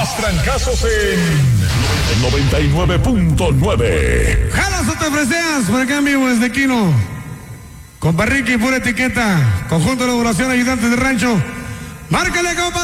Más trancazos en 99.9. Jalas o te freseas, por acá en vivo desde Quino. Con Barriqui, pura etiqueta. Conjunto de elaboración, ayudantes de rancho. Márcale, compa.